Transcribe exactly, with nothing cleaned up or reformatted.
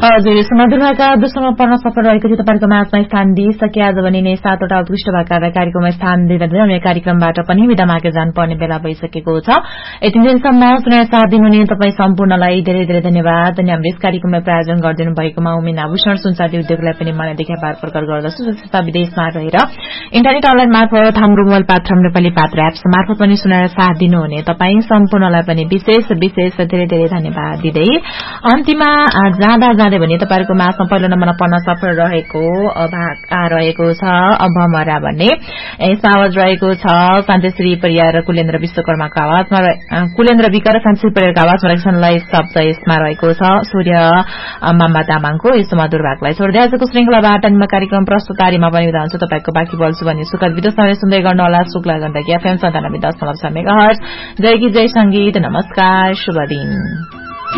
हजुर सुमधुरका दोस्रोमा पढ्न सफल रहेको थियो तपाईँको माझमा स्थान दिइसके आज भने नै सातवटा उत्कृष्ट भाकालाई कार्यक्रममा स्थान दिँदा दिँदै कार्यक्रमबाट पनि विदा मागे जानुपर्ने बेला भइसकेको छ। यति दिनसम्म सुनेर साथ दिनुहुने तपाईँ सम्पूर्णलाई धेरै धेरै धन्यवाद अनि हाम्रो यस कार्यक्रमलाई प्रायोजन गरिदिनु भएकोमा उमेन आभूषण सुनचाँदी उद्योगलाई पनि मनैदेखि आभार प्रकट गर्दछु। जसमा विदेशमा रहेर इन्टरनेट अनलाइन मार्फत हाम्रो मोबाइल पात्र नेपाली पात्र एप्स मार्फत पनि सुनेर साथ दिनुहुने तपाईँ सम्पूर्णलाई पनि विशेष विशेष धेरै धेरै धन्यवाद दिँदै अन्तिममा जाँदा जाँदै भने तपाईहरुको माझमा पहिलो नम्बरमा पढ्न सफल रहेको भाका रहेको छ भमरा भन्ने यसमा आवाज रहेको छ शान्तिश्री परियार र कुलेन्द्र विश्वकर्माको आवाजमा कुलेन्द्र विक र शान्तिश्री परियारको आवाजमा रहेछनलाई शब्द यसमा रहेको छ सूर्य मामा तामाङको यस्तो मधुर भागलाई छोड्दै आजको श्रृंखलाबाट म कार्यक्रम प्रस्तुतारीमा पनि बिदा हुन्छु। तपाईको बाँकी बोल्छु भने सुखद विदेशमा सुन्दै गर्नु होला शुक्ला गण्डकी एफएम सन्तानब्बे दशमलव छ मेगाहर्ज। जय गीत जय संगीत नमस्कार शुभ दिन।